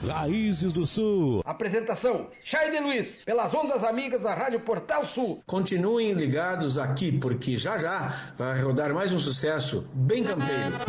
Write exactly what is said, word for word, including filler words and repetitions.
Raízes do Sul. Apresentação, Chay de Luiz, pelas ondas amigas da Rádio Portal Sul. Continuem ligados aqui, porque já já vai rodar mais um sucesso bem campeiro.